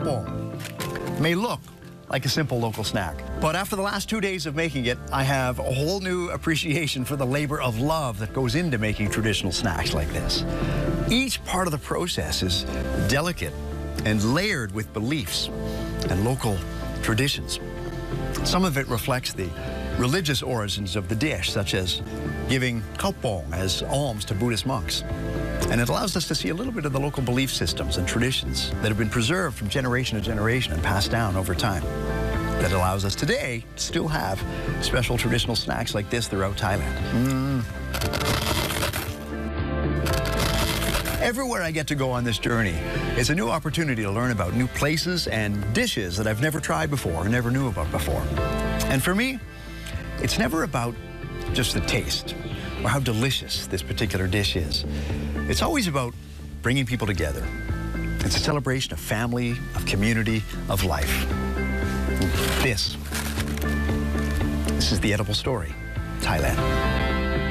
Kaupong may look like a simple local snack. But after the last 2 days of making it, I have a whole new appreciation for the labor of love that goes into making traditional snacks like this. Each part of the process is delicate and layered with beliefs and local traditions. Some of it reflects the religious origins of the dish, such as giving kaupong as alms to Buddhist monks. And it allows us to see a little bit of the local belief systems and traditions that have been preserved from generation to generation and passed down over time. That allows us today to still have special traditional snacks like this throughout Thailand. Everywhere I get to go on this journey is a new opportunity to learn about new places and dishes that I've never tried before or never knew about before. And for me, it's never about just the taste or how delicious this particular dish is. It's always about bringing people together. It's a celebration of family, of community, of life. This is The Edible Story, Thailand.